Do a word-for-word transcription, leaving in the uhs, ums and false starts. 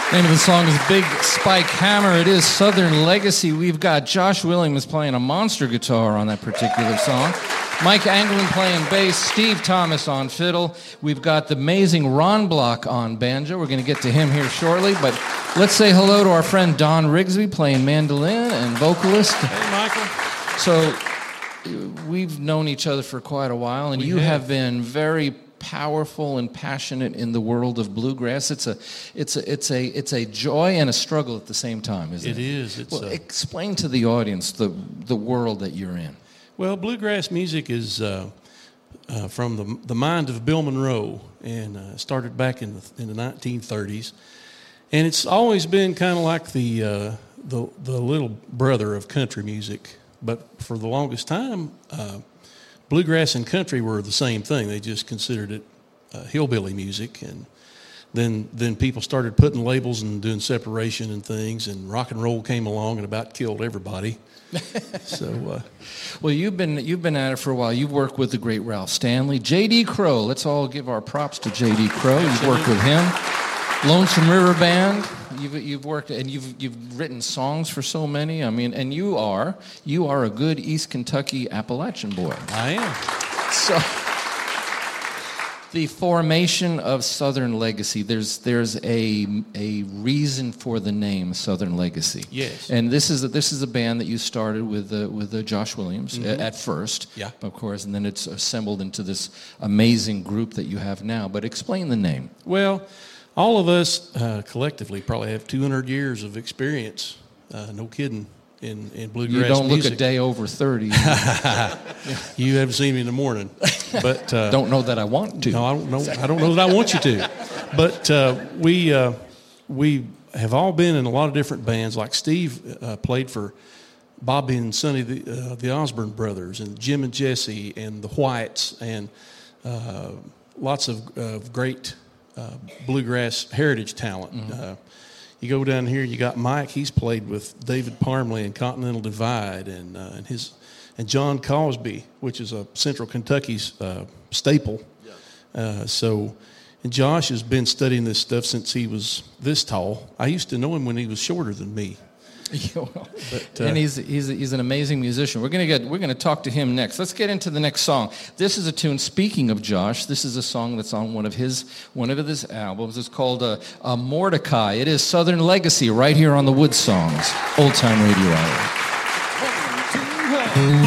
Name of the song is Big Spike Hammer. It is Southern Legacy. We've got Josh Williams playing a monster guitar on that particular song. Mike Anglin playing bass. Steve Thomas on fiddle. We've got the amazing Ron Block on banjo. We're going to get to him here shortly, but let's say hello to our friend Don Rigsby playing mandolin and vocalist. Hey, Michael. So we've known each other for quite a while, and we you have. have been very powerful and passionate in the world of bluegrass. It's a, it's a, it's a, it's a joy and a struggle at the same time, isn't it? It is. It's well, a... explain to the audience the the world that you're in. Well, bluegrass music is uh, uh, from the the mind of Bill Monroe, and uh, started back in the in the nineteen thirties, and it's always been kind of like the uh, the the little brother of country music. But for the longest time, uh, bluegrass and country were the same thing. They just considered it uh, hillbilly music, and then then people started putting labels and doing separation and things, and rock and roll came along and about killed everybody. so, uh, well, you've been you've been at it for a while. You've worked with the great Ralph Stanley, J D Crowe. Let's all give our props to J D Crowe. You've worked with him. Lonesome River Band. You've you've worked and you've you've written songs for so many. I mean, and you are you are a good East Kentucky Appalachian boy. I am. So the formation of Southern Legacy. There's there's a a reason for the name Southern Legacy. Yes. And this is a, this is a band that you started with uh, with uh, Josh Williams mm-hmm. at first. Yeah. Of course, and then it's assembled into this amazing group that you have now. But explain the name. Well, all of us uh, collectively probably have two hundred years of experience. Uh, no kidding. In, in bluegrass music. You don't music. look a day over thirty. You haven't seen me in the morning, but uh, don't know that I want to. No, I don't know. I don't know that I want you to. But uh, we uh, we have all been in a lot of different bands. Like Steve uh, played for Bobby and Sonny, the uh, the Osborne brothers, and Jim and Jesse, and the Whites, and uh, lots of uh, great uh, bluegrass heritage talent. Mm-hmm. Uh, You go down here, you got Mike. He's played with David Parmley and Continental Divide, and uh, and his and John Cosby, which is a Central Kentucky's uh, staple. Yeah. Uh, so, and Josh has been studying this stuff since he was this tall. I used to know him when he was shorter than me. but, uh, and he's he's he's an amazing musician. We're gonna get we're gonna talk to him next. Let's get into the next song. This is a tune. Speaking of Josh, this is a song that's on one of his one of his albums. It's called uh, uh, Mordecai. It is Southern Legacy right here on the Wood Songs, Old Time Radio Hour.